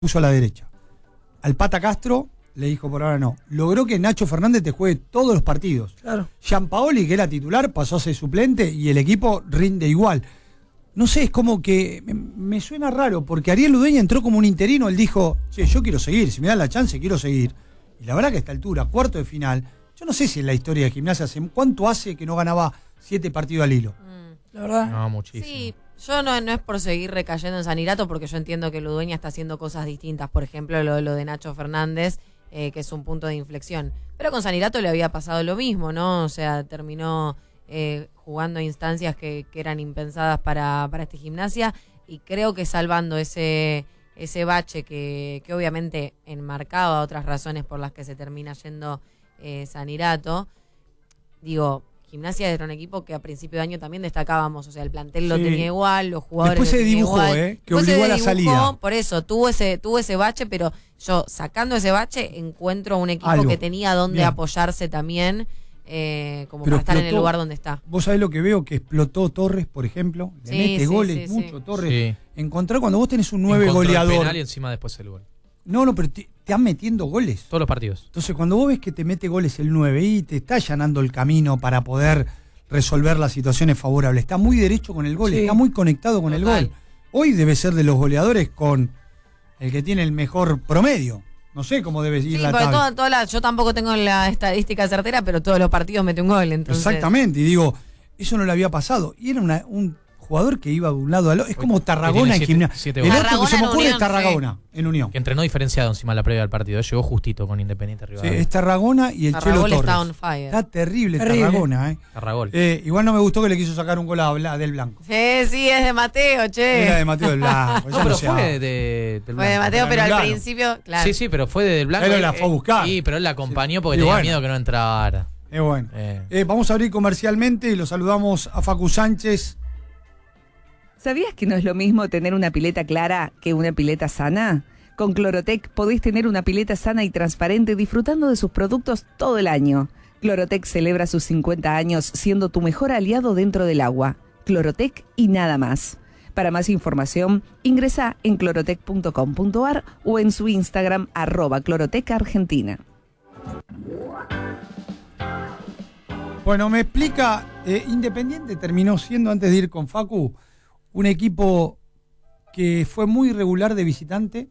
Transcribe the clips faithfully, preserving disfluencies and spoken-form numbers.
puso a la derecha. Al Pata Castro le dijo por ahora no. Logró que Nacho Fernández te juegue todos los partidos. Claro. Gianpaoli, que era titular, pasó a ser suplente y el equipo rinde igual. No sé, es como que me, me suena raro, porque Ariel Ludueña entró como un interino, él dijo, che, yo quiero seguir, si me dan la chance, quiero seguir. Y la verdad que a esta altura, cuarto de final, yo no sé si en la historia de Gimnasia, ¿cuánto hace que no ganaba siete partidos al hilo? Mm, la verdad. No, muchísimo. Sí, yo no, no es por seguir recayendo en Sanirato, porque yo entiendo que Ludueña está haciendo cosas distintas. Por ejemplo, lo, lo de Nacho Fernández, eh, que es un punto de inflexión. Pero con Sanirato le había pasado lo mismo, ¿no? O sea, terminó eh, jugando instancias que, que eran impensadas para, para este Gimnasia. Y creo que salvando ese, ese bache que, que obviamente enmarcaba otras razones por las que se termina yendo eh, Sanirato, digo... Gimnasia era un equipo que a principio de año también destacábamos, o sea, el plantel lo sí. tenía igual, los jugadores Después lo se tenían dibujó, igual. ¿eh? Que Después obligó se a la dibujó, salida. Por eso, tuvo ese, tuvo ese bache, pero yo, sacando ese bache, encuentro un equipo Algo. que tenía donde Bien. apoyarse también, eh, como Pero para estar en el explotó. lugar donde está. Vos sabés lo que veo, que explotó Torres, por ejemplo, le Sí, mete sí, goles, sí, mucho sí. Torres. Sí. Encontrar cuando vos tenés un nueve Encontró el goleador. penal y encima después el gol. No, no, pero te, te han metiendo goles. Todos los partidos. Entonces, cuando vos ves que te mete goles el nueve y te está allanando el camino para poder resolver las situaciones favorables, está muy derecho con el gol, Sí. está muy conectado con Total. el gol. Hoy debe ser de los goleadores con el que tiene el mejor promedio. No sé cómo debe ir Sí, la porque tabla. toda, toda la, yo tampoco tengo la estadística certera, pero todos los partidos mete un gol, entonces. Exactamente, y digo, eso no le había pasado. Y era una, un jugador que iba de un lado al otro. Es como Tarragona en siete- gimnasia. siete El goles. otro que se me Tarragona en ocurre es Unión, Tarragona, en Unión. Que entrenó diferenciado encima la previa del partido. Llegó justito con Independiente Sí, Rivadavia. es Tarragona y el Chelo Tarragol Torres. está on fire. Está terrible, Terrible. Tarragona, eh. Tarragol. Eh, igual no me gustó que le quiso sacar un gol a Bla- del Blanco. Sí, sí, es de Mateo, che. Era de Mateo del Blanco. no, ya pero se fue habla. de, de- del Fue de Blanco. Mateo, pero al Claro. principio, claro. Sí, sí, pero fue de del Blanco. Él la fue a buscar. Sí, pero él la acompañó porque Y tenía bueno. miedo que no entrara. Es bueno. Eh. Eh, vamos a abrir comercialmente y lo saludamos a Facu Sánchez. ¿Sabías que no es lo mismo tener una pileta clara que una pileta sana? Con Clorotec podés tener una pileta sana y transparente disfrutando de sus productos todo el año. Clorotec celebra sus cincuenta años siendo tu mejor aliado dentro del agua. Clorotec y nada más. Para más información, ingresa en clorotec punto com punto a r o en su Instagram arroba Clorotec Argentina. Bueno, me explica, eh, Independiente terminó siendo, antes de ir con Facu, un equipo que fue muy irregular de visitante.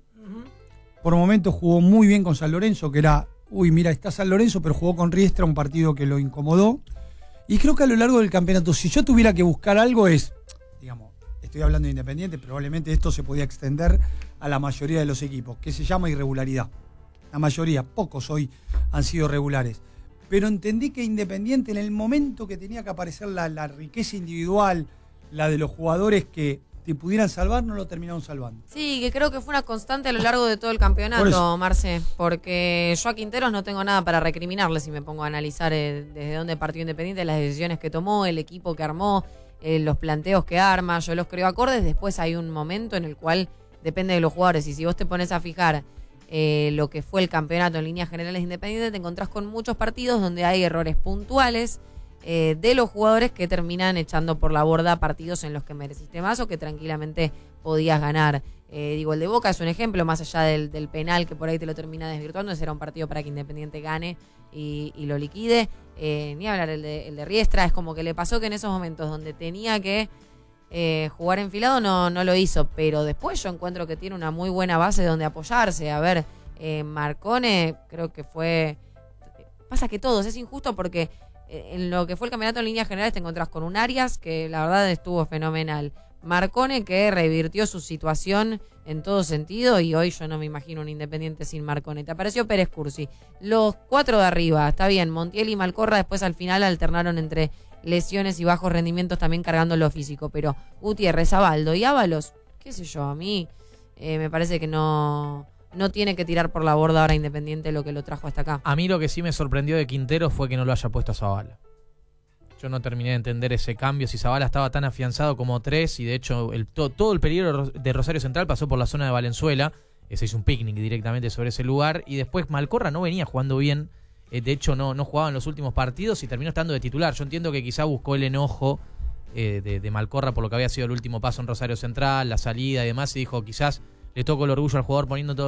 Por momentos jugó muy bien con San Lorenzo, que era, uy, mira, está San Lorenzo, pero jugó con Riestra, un partido que lo incomodó. Y creo que a lo largo del campeonato, si yo tuviera que buscar algo es, digamos, estoy hablando de Independiente, probablemente esto se podía extender a la mayoría de los equipos, que se llama irregularidad. La mayoría, pocos hoy han sido regulares. Pero entendí que Independiente, en el momento que tenía que aparecer la, la riqueza individual, la de los jugadores que te pudieran salvar, no lo terminaron salvando. Sí, que creo que fue una constante a lo largo de todo el Por campeonato, eso. Marce, porque yo a Quinteros no tengo nada para recriminarle si me pongo a analizar eh, desde dónde partió Independiente, las decisiones que tomó, el equipo que armó, eh, los planteos que arma, yo los creo acordes. Después hay un momento en el cual depende de los jugadores, y si vos te pones a fijar eh, lo que fue el campeonato en líneas generales de Independiente, te encontrás con muchos partidos donde hay errores puntuales Eh, de los jugadores que terminan echando por la borda partidos en los que mereciste más o que tranquilamente podías ganar. Eh, digo, el de Boca es un ejemplo, más allá del, del penal que por ahí te lo termina desvirtuando. Ese era un partido para que Independiente gane y, y lo liquide. Eh, ni hablar el de, el de Riestra, es como que le pasó que en esos momentos donde tenía que eh, jugar enfilado no, no lo hizo, pero después yo encuentro que tiene una muy buena base donde apoyarse. A ver, eh, Marcone creo que fue... Pasa que todos, es injusto porque en lo que fue el campeonato en líneas generales te encontrás con un Arias que la verdad estuvo fenomenal. Marcone que revirtió su situación en todo sentido y hoy yo no me imagino un Independiente sin Marcone. Te apareció Pérez Cursi. Los cuatro de arriba, está bien, Montiel y Malcorra después al final alternaron entre lesiones y bajos rendimientos también cargando lo físico, pero Gutiérrez, Abaldo y Ábalos, qué sé yo, a mí eh, me parece que no... No tiene que tirar por la borda ahora Independiente lo que lo trajo hasta acá. A mí lo que sí me sorprendió de Quintero fue que no lo haya puesto a Zabala. Yo no terminé de entender ese cambio. Si Zabala estaba tan afianzado como tres, y de hecho el, to, todo el peligro de Rosario Central pasó por la zona de Valenzuela. Eh, se hizo un picnic directamente sobre ese lugar. Y después Malcorra no venía jugando bien. Eh, de hecho, no, no jugaba en los últimos partidos y terminó estando de titular. Yo entiendo que quizá buscó el enojo eh, de, de Malcorra por lo que había sido el último paso en Rosario Central, la salida y demás, y dijo quizás le toco el orgullo al jugador poniendo todo